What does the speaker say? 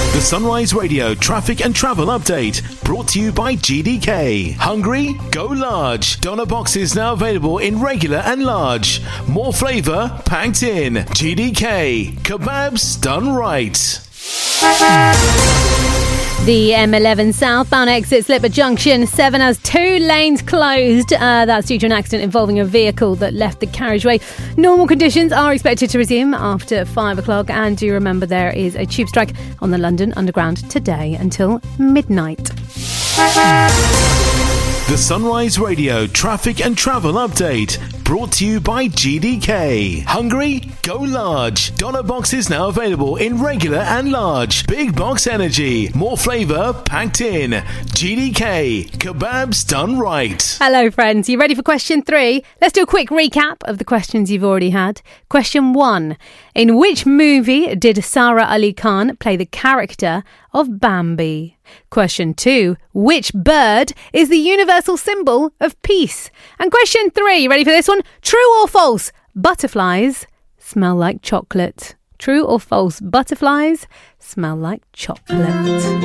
The Sunrise Radio traffic and travel update brought to you by GDK. Hungry? Go large. Doner boxes now available in regular and large. More flavour packed in. GDK. Kebabs done right. The M11 southbound exit Slipper Junction 7 has 2 lanes closed. That's due to an accident involving a vehicle that left the carriageway. Normal conditions are expected to resume after 5 o'clock. And do remember there is a tube strike on the London Underground today until midnight. The Sunrise Radio traffic and travel update brought to you by GDK. Hungry? Go large. Doner boxes now available in regular and large. Big box energy. More flavour packed in. GDK. Kebabs done right. Hello friends, you ready for question 3? Let's do a quick recap of the questions you've already had. Question 1. In which movie did Sara Ali Khan play the character of Bambi? Question 2. Which bird is the universal symbol of peace? And question 3, you ready for this one? True or false? Butterflies smell like chocolate. True or false? Butterflies smell like chocolate.